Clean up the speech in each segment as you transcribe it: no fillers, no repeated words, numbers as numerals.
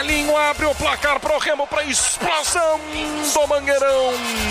Marcelinho abre o placar pro Remo para explosão do Mangueirão.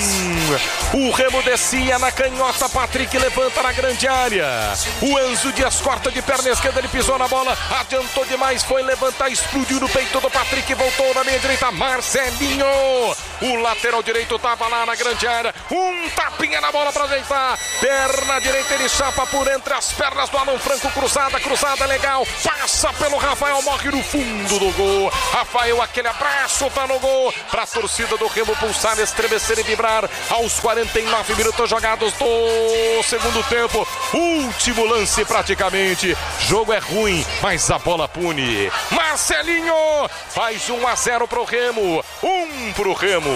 O Remo descia na canhota, Patrick levanta na grande área. O Enzo Dias corta de perna esquerda, ele pisou na bola, adiantou demais, foi levantar, explodiu no peito do Patrick, voltou na meia direita, Marcelinho. O lateral direito tava lá na grande área, um tapinha na bola para ajeitar. Perna direita, ele chapa por entre as pernas do Alan Franco, cruzada legal, passa pelo Rafael, morre no fundo do gol. Rafael, aquele abraço, tá no gol, pra torcida do Remo pulsar, estremecer e vibrar aos 49 minutos jogados do segundo tempo. Último lance praticamente, jogo é ruim, mas a bola pune. Marcelinho faz 1-0 pro Remo, 1 pro Remo,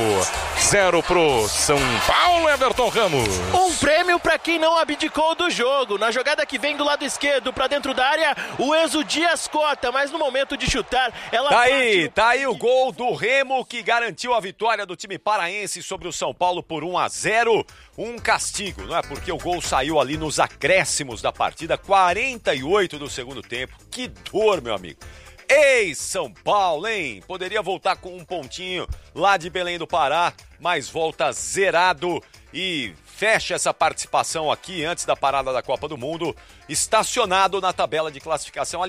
0 pro São Paulo. Everton Ramos. Um prêmio pra quem não abdicou do jogo. Na jogada que vem do lado esquerdo pra dentro da área, o Enzo Dias corta, mas no momento de chutar, ela Tá aí o gol do Remo que garantiu a vitória do time paraense sobre o São Paulo por 1-0. Um castigo, não é? Porque o gol saiu ali nos acréscimos da partida, 48 do segundo tempo. Que dor, meu amigo. Ei, São Paulo, hein? Poderia voltar com um pontinho lá de Belém do Pará, mas volta zerado e fecha essa participação aqui antes da parada da Copa do Mundo, estacionado na tabela de classificação.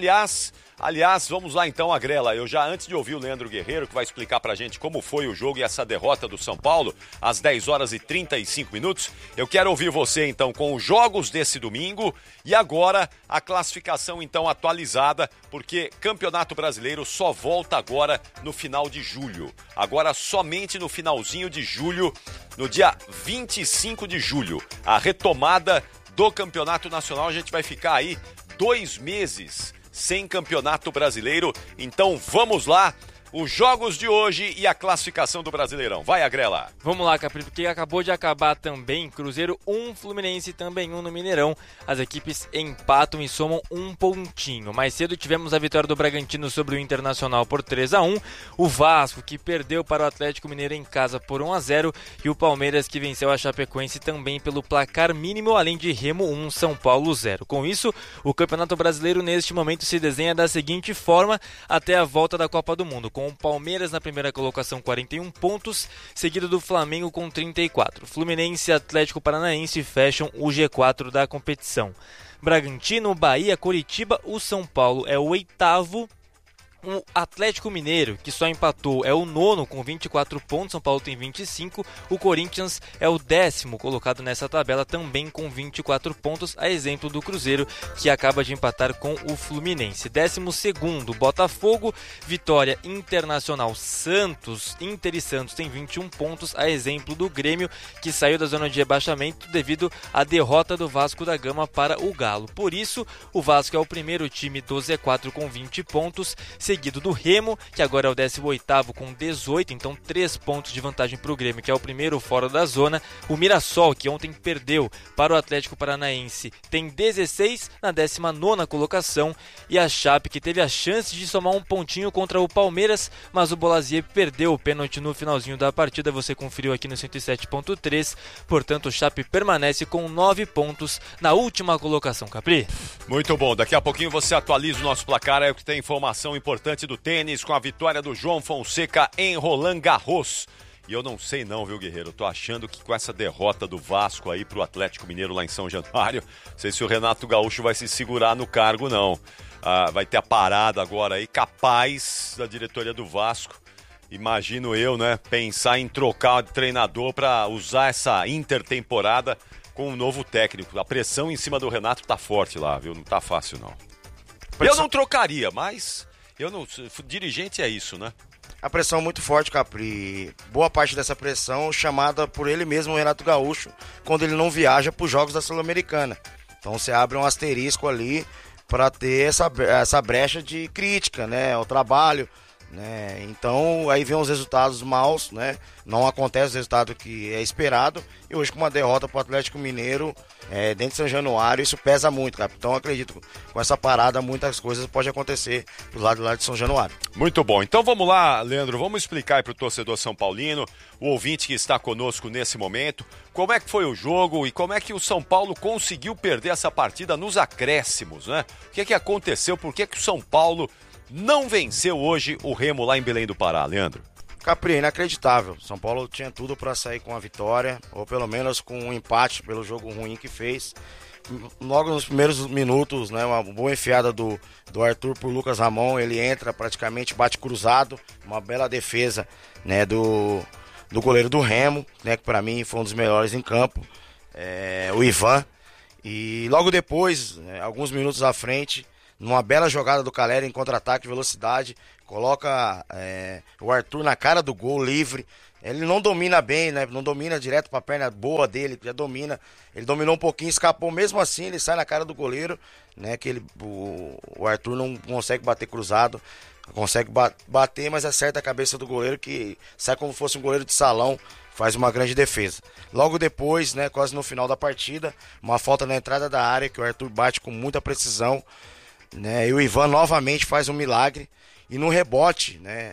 Aliás, vamos lá então, Agrela. Eu já, antes de ouvir o Leandro Guerreiro, que vai explicar pra gente como foi o jogo e essa derrota do São Paulo, às 10 horas e 35 minutos, eu quero ouvir você então com os jogos desse domingo e agora a classificação então atualizada, porque Campeonato Brasileiro só volta agora no final de julho. Agora somente no finalzinho de julho, no dia 25 de julho. A retomada do Campeonato Nacional, a gente vai ficar aí 2 meses sem Campeonato Brasileiro. Então vamos lá, os jogos de hoje e a classificação do Brasileirão. Vai, Agrela. Vamos lá, Capri, porque acabou de acabar também Cruzeiro 1, Fluminense também 1 no Mineirão. As equipes empatam e somam um pontinho. Mais cedo tivemos a vitória do Bragantino sobre o Internacional por 3-1. O Vasco, que perdeu para o Atlético Mineiro em casa por 1-0. E o Palmeiras, que venceu a Chapecoense também pelo placar mínimo, além de Remo 1, São Paulo 0. Com isso, o Campeonato Brasileiro neste momento se desenha da seguinte forma até a volta da Copa do Mundo, com o Palmeiras na primeira colocação 41 pontos, seguido do Flamengo com 34. Fluminense e Atlético Paranaense fecham o G4 da competição. Bragantino, Bahia, Coritiba, o São Paulo é o 8º. O Atlético Mineiro, que só empatou, é o 9º com 24 pontos, São Paulo tem 25. O Corinthians é o 10º colocado nessa tabela, também com 24 pontos, a exemplo do Cruzeiro, que acaba de empatar com o Fluminense. 12º, Botafogo, Vitória, Internacional, Santos, Inter e Santos tem 21 pontos, a exemplo do Grêmio, que saiu da zona de rebaixamento devido à derrota do Vasco da Gama para o Galo. Por isso, o Vasco é o primeiro time do Z4 com 20 pontos, seguido do Remo, que agora é o 18º com 18, então 3 pontos de vantagem para o Grêmio, que é o primeiro fora da zona. O Mirassol, que ontem perdeu para o Atlético Paranaense, tem 16 na 19ª colocação, e a Chape, que teve a chance de somar um pontinho contra o Palmeiras, mas o Bolasie perdeu o pênalti no finalzinho da partida, você conferiu aqui no 107.3, portanto o Chape permanece com 9 pontos na última colocação, Capri. Muito bom, daqui a pouquinho você atualiza o nosso placar, é o que tem informação importante do tênis com a vitória do João Fonseca em Roland Garros. E eu não sei não, viu, Guerreiro? Eu tô achando que com essa derrota do Vasco aí pro Atlético Mineiro lá em São Januário, não sei se o Renato Gaúcho vai se segurar no cargo, não. Vai ter a parada agora aí, capaz da diretoria do Vasco, imagino eu, né, pensar em trocar de treinador para usar essa intertemporada com um novo técnico. A pressão em cima do Renato tá forte lá, viu? Não tá fácil, não. Eu não trocaria, mas dirigente é isso, né? A pressão é muito forte, Capri. Boa parte dessa pressão chamada por ele mesmo, o Renato Gaúcho, quando ele não viaja para os Jogos da Sul-Americana. Então você abre um asterisco ali para ter essa brecha de crítica, né, ao trabalho, né? Então aí vem os resultados maus, né? Não acontece o resultado que é esperado, e hoje com uma derrota para o Atlético Mineiro dentro de São Januário, isso pesa muito, cara. Então acredito que com essa parada muitas coisas podem acontecer do lado de São Januário. Muito bom, então vamos lá, Leandro, vamos explicar aí para o torcedor são paulino, o ouvinte que está conosco nesse momento, como é que foi o jogo e como é que o São Paulo conseguiu perder essa partida nos acréscimos, né? O que é que aconteceu, por que que o São Paulo não venceu hoje o Remo lá em Belém do Pará, Leandro? Capri, inacreditável. São Paulo tinha tudo para sair com a vitória, ou pelo menos com um empate pelo jogo ruim que fez. Logo nos primeiros minutos, né, uma boa enfiada do Arthur por Lucas Ramon, ele entra praticamente, bate cruzado, uma bela defesa, né, do goleiro do Remo, né, que para mim foi um dos melhores em campo, o Ivan. E logo depois, né, alguns minutos à frente, numa bela jogada do Calera em contra-ataque, velocidade, coloca o Arthur na cara do gol, livre. Ele não domina bem, né? Não domina direto para a perna boa dele, já domina. Ele dominou um pouquinho, escapou, mesmo assim ele sai na cara do goleiro, né? Que o Arthur não consegue bater cruzado, consegue bater, mas acerta a cabeça do goleiro, que sai como se fosse um goleiro de salão, faz uma grande defesa. Logo depois, né, quase no final da partida, uma falta na entrada da área que o Arthur bate com muita precisão, né? E o Ivan novamente faz um milagre. E no rebote, né,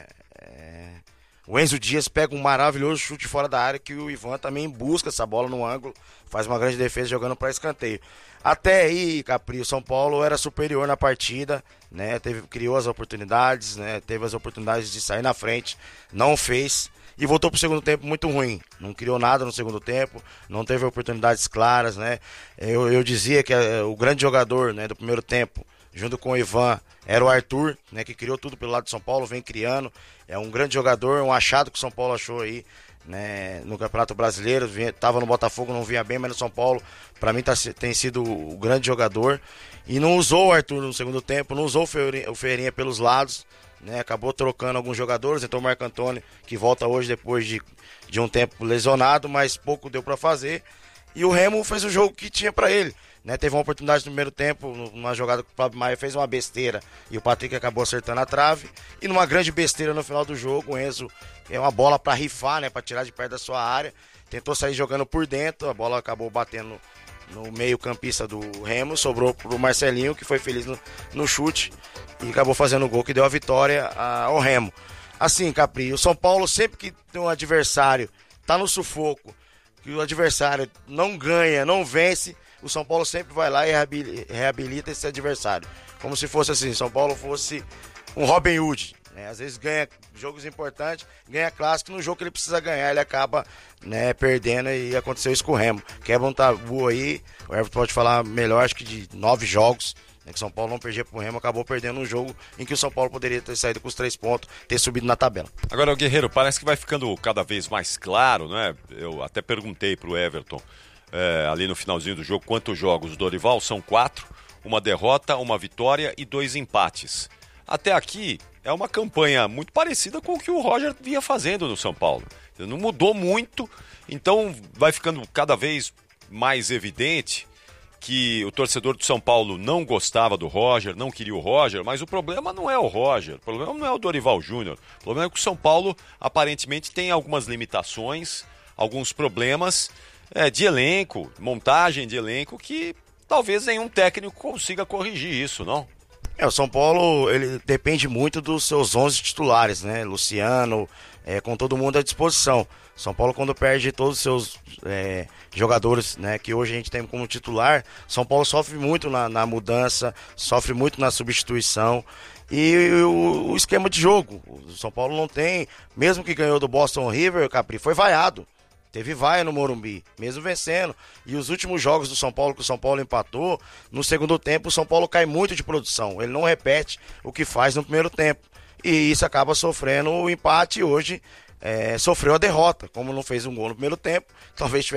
o Enzo Dias pega um maravilhoso chute fora da área, que o Ivan também busca essa bola no ângulo, faz uma grande defesa jogando para escanteio. Até aí, Capri, o São Paulo era superior na partida, né, criou as oportunidades, né, teve as oportunidades de sair na frente, não fez e voltou para o segundo tempo muito ruim. Não criou nada no segundo tempo, não teve oportunidades claras, né. Eu dizia que o grande jogador, né, do primeiro tempo, junto com o Ivan, era o Arthur, né, que criou tudo pelo lado de São Paulo, vem criando. É um grande jogador, um achado que o São Paulo achou aí, né, no Campeonato Brasileiro. Estava no Botafogo, não vinha bem, mas no São Paulo, para mim, tem sido o grande jogador. E não usou o Arthur no segundo tempo, não usou o Ferreirinha pelos lados, né, acabou trocando alguns jogadores. Então o Marco Antônio, que volta hoje depois de um tempo lesionado, mas pouco deu para fazer. E o Remo fez o jogo que tinha para ele. Né, teve uma oportunidade no primeiro tempo, numa jogada que o Fábio Maia fez uma besteira e o Patrick acabou acertando a trave. E numa grande besteira no final do jogo, o Enzo uma bola para rifar, né, para tirar de perto da sua área. Tentou sair jogando por dentro, a bola acabou batendo no meio campista do Remo, sobrou pro Marcelinho, que foi feliz no chute e acabou fazendo o gol que deu a vitória ao Remo. Assim, Capri, o São Paulo sempre que tem um adversário, tá no sufoco, que o adversário não ganha, não vence, o São Paulo sempre vai lá e reabilita esse adversário. Como se fosse assim, São Paulo fosse um Robin Hood, né? Às vezes ganha jogos importantes, ganha clássico, no jogo que ele precisa ganhar, ele acaba, né, perdendo, e aconteceu isso com o Remo. Quebra um tabu aí, o Everton pode falar melhor, acho que de 9 jogos, né, que o São Paulo não perdia pro Remo, acabou perdendo um jogo em que o São Paulo poderia ter saído com os 3 pontos, ter subido na tabela. Agora, o Guerreiro, parece que vai ficando cada vez mais claro, né? Eu até perguntei pro Everton, ali no finalzinho do jogo, quantos jogos do Dorival? São 4, uma derrota, uma vitória e 2 empates. Até aqui é uma campanha muito parecida com o que o Roger vinha fazendo no São Paulo. Não mudou muito, então vai ficando cada vez mais evidente que o torcedor do São Paulo não gostava do Roger, não queria o Roger, mas o problema não é o Roger, o problema não é o Dorival Júnior, o problema é que o São Paulo aparentemente tem algumas limitações, alguns problemas de elenco, montagem de elenco, que talvez nenhum técnico consiga corrigir isso, não? O São Paulo, ele depende muito dos seus 11 titulares, né? Luciano, com todo mundo à disposição. São Paulo, quando perde todos os seus jogadores, né, que hoje a gente tem como titular, São Paulo sofre muito na mudança, sofre muito na substituição. E o esquema de jogo, o São Paulo não tem, mesmo que ganhou do Boston River, Capri, foi vaiado. Teve vaia no Morumbi, mesmo vencendo. E os últimos jogos do São Paulo, que o São Paulo empatou, no segundo tempo o São Paulo cai muito de produção. Ele não repete o que faz no primeiro tempo. E isso acaba sofrendo o empate, e hoje sofreu a derrota. Como não fez um gol no primeiro tempo, talvez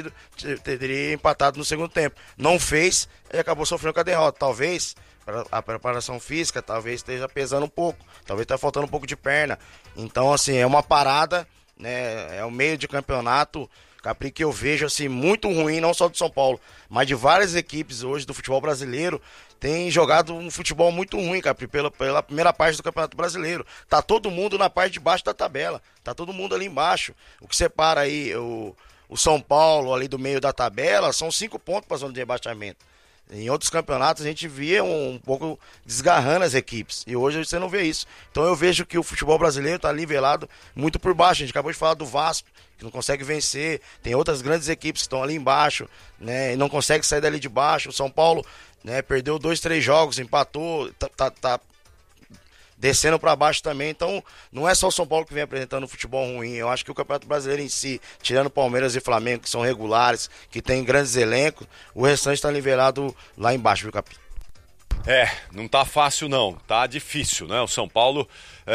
teria empatado no segundo tempo. Não fez e acabou sofrendo com a derrota. Talvez a preparação física talvez esteja pesando um pouco. Talvez esteja faltando um pouco de perna. Então, assim, é uma parada, né, é um meio de campeonato, Capri, que eu vejo assim muito ruim, não só do São Paulo, mas de várias equipes hoje do futebol brasileiro, tem jogado um futebol muito ruim, Capri, pela primeira parte do Campeonato Brasileiro. Tá todo mundo na parte de baixo da tabela, tá todo mundo ali embaixo. O que separa aí o São Paulo ali do meio da tabela são 5 pontos para a zona de rebaixamento. Em outros campeonatos a gente via um pouco desgarrando as equipes, e hoje você não vê isso. Então eu vejo que o futebol brasileiro está nivelado muito por baixo. A gente acabou de falar do Vasco, que não consegue vencer, tem outras grandes equipes que estão ali embaixo, né, e não consegue sair dali de baixo. O São Paulo, né, perdeu 2, 3 jogos, empatou, descendo para baixo também. Então, não é só o São Paulo que vem apresentando futebol ruim. Eu acho que o Campeonato Brasileiro em si, tirando Palmeiras e Flamengo, que são regulares, que tem grandes elencos, o restante está nivelado lá embaixo, viu, Capi? Não tá fácil não, tá difícil, né? O São Paulo,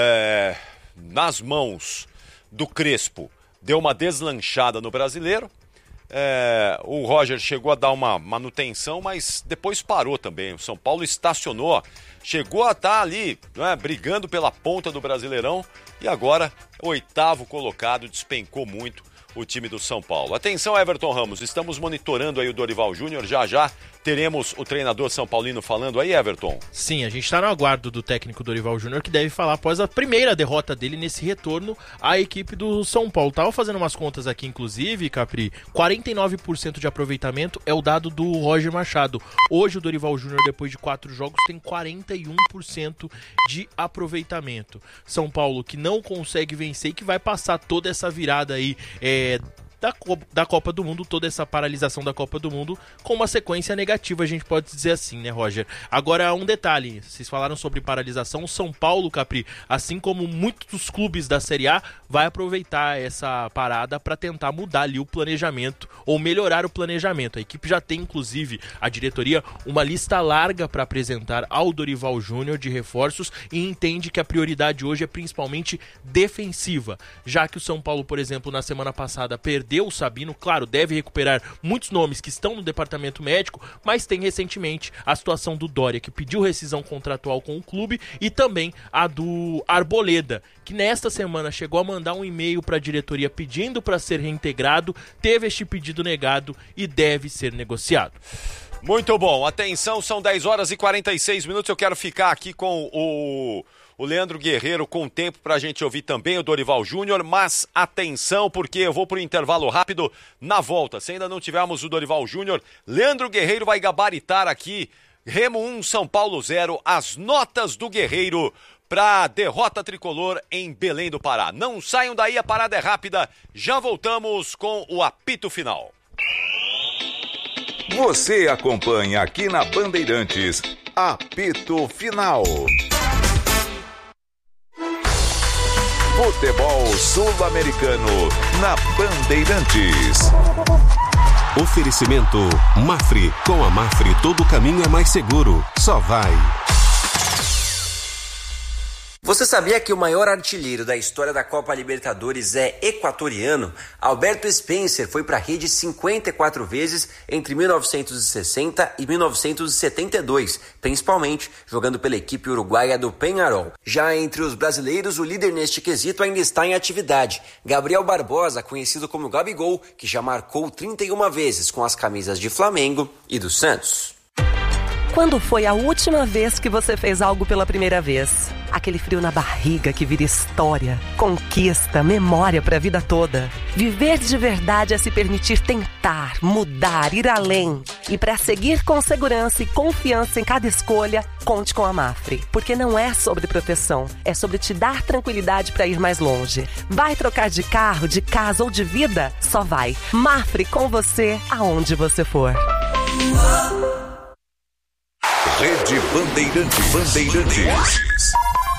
nas mãos do Crespo, deu uma deslanchada no Brasileiro. O Roger chegou a dar uma manutenção, mas depois parou também. O São Paulo estacionou, chegou a estar ali, né, brigando pela ponta do Brasileirão, e agora, 8º colocado, despencou muito o time do São Paulo. Atenção, Everton Ramos, estamos monitorando aí o Dorival Júnior, já teremos o treinador São Paulino falando aí, Everton? Sim, a gente está no aguardo do técnico Dorival Júnior, que deve falar após a primeira derrota dele nesse retorno à equipe do São Paulo. Tava fazendo umas contas aqui, inclusive, Capri, 49% de aproveitamento é o dado do Roger Machado. Hoje o Dorival Júnior, depois de 4 jogos, tem 41% de aproveitamento. São Paulo que não consegue vencer e que vai passar toda essa virada aí da Copa do Mundo, toda essa paralisação da Copa do Mundo com uma sequência negativa, a gente pode dizer assim, né, Roger? Agora, um detalhe, vocês falaram sobre paralisação, o São Paulo, Capri, assim como muitos clubes da Série A, vai aproveitar essa parada para tentar mudar ali o planejamento ou melhorar o planejamento. A equipe já tem, inclusive, a diretoria, uma lista larga para apresentar ao Dorival Júnior de reforços e entende que a prioridade hoje é principalmente defensiva, já que o São Paulo, por exemplo, na semana passada perdeu o Sabino, claro, deve recuperar muitos nomes que estão no departamento médico, mas tem recentemente a situação do Dória, que pediu rescisão contratual com o clube, e também a do Arboleda, que nesta semana chegou a mandar um e-mail para a diretoria pedindo para ser reintegrado, teve este pedido negado e deve ser negociado. Muito bom, atenção, são 10h46, eu quero ficar aqui com o Leandro Guerreiro com tempo para a gente ouvir também o Dorival Júnior, mas atenção, porque eu vou para o intervalo rápido. Na volta, se ainda não tivermos o Dorival Júnior, Leandro Guerreiro vai gabaritar aqui, Remo 1, São Paulo 0, as notas do Guerreiro para a derrota tricolor em Belém do Pará. Não saiam daí, a parada é rápida, já voltamos com o apito final. Você acompanha aqui na Bandeirantes, apito final. Futebol sul-americano na Bandeirantes. Oferecimento Mafre. Com a Mafre todo caminho é mais seguro. Só vai. Você sabia que o maior artilheiro da história da Copa Libertadores é equatoriano? Alberto Spencer foi para a rede 54 vezes entre 1960 e 1972, principalmente jogando pela equipe uruguaia do Peñarol. Já entre os brasileiros, o líder neste quesito ainda está em atividade. Gabriel Barbosa, conhecido como Gabigol, que já marcou 31 vezes com as camisas de Flamengo e do Santos. Quando foi a última vez que você fez algo pela primeira vez? Aquele frio na barriga que vira história, conquista, memória para a vida toda. Viver de verdade é se permitir tentar, mudar, ir além. E para seguir com segurança e confiança em cada escolha, conte com a Mafre. Porque não é sobre proteção, é sobre te dar tranquilidade para ir mais longe. Vai trocar de carro, de casa ou de vida? Só vai. Mafre com você, aonde você for. Rede Bandeirantes.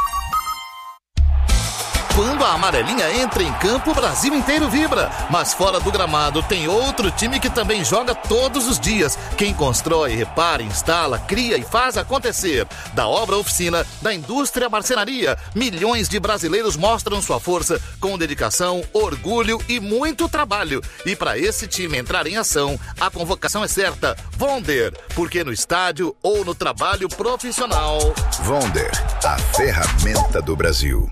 Quando a amarelinha entra em campo, o Brasil inteiro vibra. Mas fora do gramado tem outro time que também joga todos os dias. Quem constrói, repara, instala, cria e faz acontecer. Da obra à oficina, da indústria à marcenaria, milhões de brasileiros mostram sua força com dedicação, orgulho e muito trabalho. E para esse time entrar em ação, a convocação é certa. Vonder, porque no estádio ou no trabalho profissional. Vonder, a ferramenta do Brasil.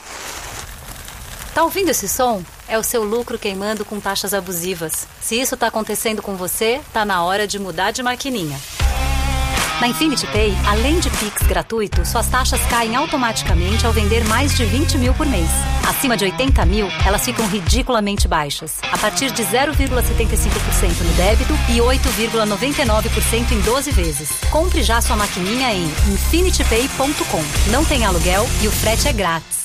Tá ouvindo esse som? É o seu lucro queimando com taxas abusivas. Se isso tá acontecendo com você, tá na hora de mudar de maquininha. Na Infinity Pay, além de Pix gratuito, suas taxas caem automaticamente ao vender mais de 20 mil por mês. Acima de 80 mil, elas ficam ridiculamente baixas, a partir de 0,75% no débito e 8,99% em 12 vezes. Compre já sua maquininha em infinitypay.com. Não tem aluguel e o frete é grátis.